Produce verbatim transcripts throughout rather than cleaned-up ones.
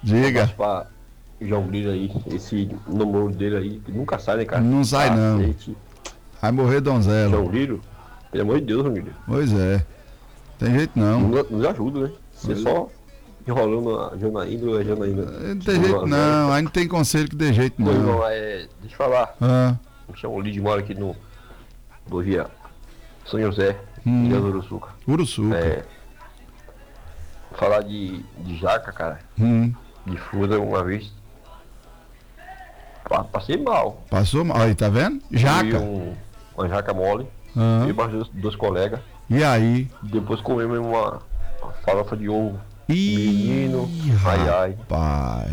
Diga. Pra João Grilo aí, esse namoro dele aí, que nunca sai, né, cara? Não sai, ah, não. Gente. Vai morrer donzela. João Grilo, pelo amor de Deus, João Grilo. Pois é. Tem jeito não. Nos, nos ajuda, né? Você pois só enrolando a Janaína, a Janaína. Não tem jeito não, aí não tem conselho que dê jeito não. Pois não, é. Deixa eu falar. Ah. Me chama o Lídio, mora aqui no. Do Ria São José, hum. Ilha do Uruçuca. Uruçuca. É. Falar de, de jaca, cara. Hum. De fruta uma vez. Passei mal. Passou mal. Aí, tá vendo? Jaca. Um, uma jaca mole. Ah. E mais dois, dois colegas. E aí? Depois comemos uma, uma farofa de ovo. Ih, menino. Ai, ai. Pai.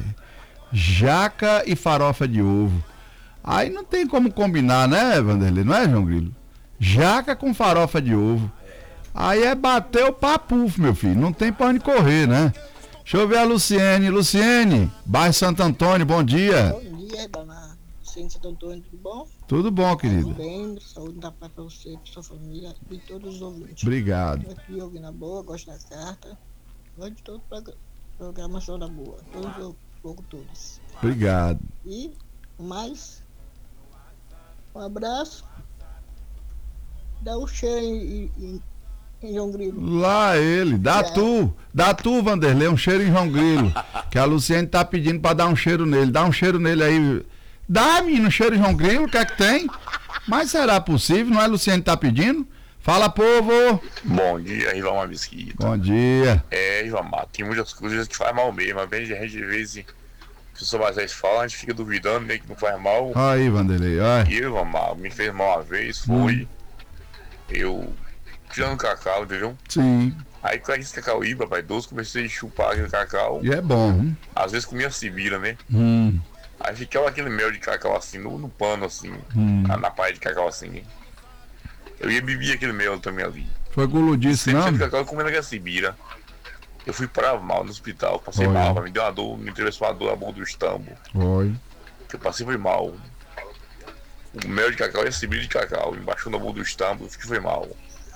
Jaca e farofa de ovo. Aí não tem como combinar, né, Vanderlei? Não é, João Grilo? Jaca com farofa de ovo. Aí é bater o papufo, meu filho. Não tem pra onde correr, né? Deixa eu ver a Luciene. Luciene, bairro Santo Antônio, bom dia. Bom dia, dona Luciene Santo Antônio, tudo bom? Tudo bom, querido. Tudo bem, saúde da paz pra você, pra sua família e todos os ouvintes. Obrigado. Estou aqui ouvindo a boa, gosto da carta. Gosto de todo o programação da boa. Todos os locutores. Obrigado. E mais um abraço. Dá um cheiro em, em, em João Grilo. Lá ele, dá é. tu, dá tu, Vanderlei, um cheiro em João Grilo. Que a Luciene tá pedindo pra dar um cheiro nele. Dá um cheiro nele aí. Dá, menino, um cheiro em João Grilo, o que é que tem? Mas será possível, não é, Luciene tá pedindo? Fala, povo! Bom dia, Rivamar Mesquita. Bom dia. É, Rivamar, tem muitas coisas que faz mal mesmo. Às vezes a gente, às vezes, que o senhor mais vezes fala, a gente fica duvidando, né, que não faz mal. Aí, Vanderlei, olha. E, Rivamar, me fez mal uma vez, foi... Hum. Eu tirando cacau, entendeu? Sim. Aí com esse cacauíba, pai, doce, comecei a chupar aquele cacau. E é bom, hein? Às vezes comia cibira, né? Hum. Aí ficava aquele mel de cacau assim, no, no pano assim, hum. na, na palha de cacau assim. Eu ia beber aquele mel também ali. Foi guludice, não? Sempre cacau comendo aquela cibira. Eu fui para mal no hospital, passei Oi. mal, me deu uma dor, me atravessou uma dor na boca do estambo. Oi. Que eu passei foi mal. O mel de cacau e a cibira de cacau, embaixo na boca do estambo, eu fiquei foi mal.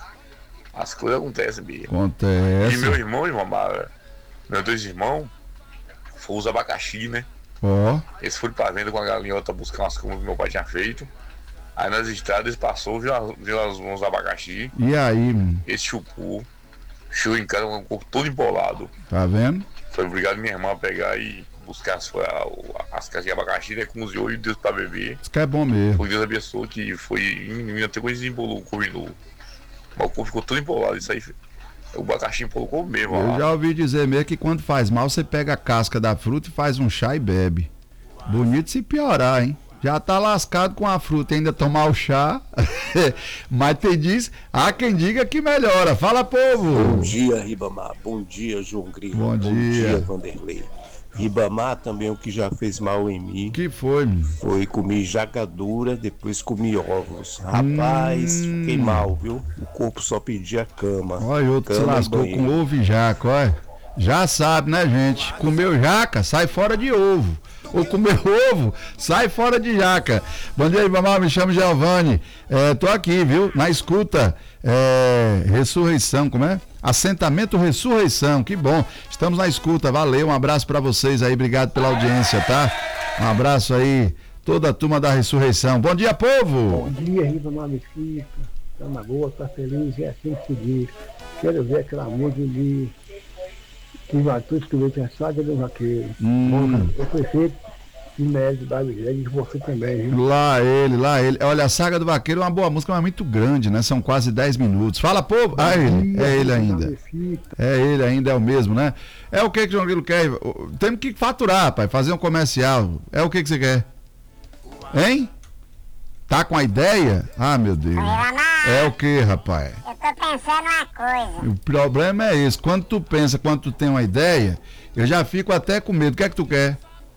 As coisas acontecem mesmo. Acontece. E meu irmão, irmão, meus dois irmãos, foram os abacaxi, né? Ó. Oh. Eles foram pra venda com a galinhota buscar umas coisas que meu pai tinha feito. Aí nas estradas eles passou, viu, viu uns abacaxi. E aí, mano? Esse chupou. Chegou em casa com o corpo todo empolado. Tá vendo? Foi obrigado minha irmã a pegar e buscar as, as casinhas de abacaxi, né? Cozinhou e Deus pra beber. Isso que é bom mesmo. Foi Deus abençoou que foi. Até coisa desembolou, combinou. Mas o corpo ficou todo empolado. Isso aí. O abacaxi empolou mesmo. Eu lá. já ouvi dizer mesmo que quando faz mal, você pega a casca da fruta e faz um chá e bebe. Bonito se piorar, hein? Já tá lascado com a fruta, ainda tomar o chá. Mas tem diz, há quem diga que melhora. Fala, povo! Bom dia, Ribamar. Bom dia, João Grilo. Bom, Bom dia. dia, Vanderlei. Ribamar também, o que já fez mal em mim. Que foi, meu? Foi comer jaca dura, depois comi ovos. Rapaz, hum. fiquei mal, viu? O corpo só pedia cama. Olha, outro se lascou com ovo e jaca, olha. Já sabe, né, gente? Comeu jaca, sai fora de ovo. Ou comer ovo, sai fora de jaca. Bom dia, Ribamar, me chamo Giovanni. É, tô aqui, viu? Na escuta. É, ressurreição, como é? Assentamento Ressurreição, que bom. Estamos na escuta, valeu, um abraço pra vocês aí, obrigado pela audiência, tá? Um abraço aí, toda a turma da Ressurreição. Bom dia, povo! Bom dia, Ribamar Mesquita. Tá na boa, tá feliz, é assim que se diz. Quero ver aquela música de que Matheus que veio a saga do vaqueiro. Hum. Eu prefeito de mérito da igreja e você também, viu? Lá ele, lá ele. Olha, a Saga do Vaqueiro é uma boa música, mas muito grande, né? São quase dez minutos. Fala, povo! Ah, ele, é ele ainda. É ele ainda, é o mesmo, né? É o que que o João Grilo quer? Temos que faturar, pai, fazer um comercial. É o que que você quer? Hein? Tá com a ideia? Ah, meu Deus. É o que, rapaz? Eu tô pensando uma coisa. O problema é esse. Quando tu pensa, quando tu tem uma ideia, eu já fico até com medo. O que é que tu quer?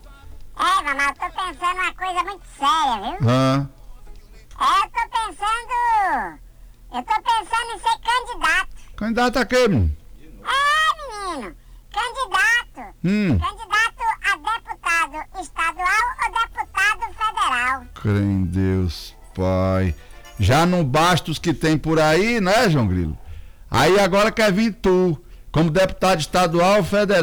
É, mamãe, eu tô pensando uma coisa muito séria, viu? Hã? É, eu tô pensando... Eu tô pensando em ser candidato. Candidato a quê, menino? É, menino. Candidato. Hum. Candidato a deputado estadual ou deputado federal. Crê em Deus, pai. Já não basta os que tem por aí, né, João Grilo? Aí agora quer vir tu, como deputado estadual ou federal.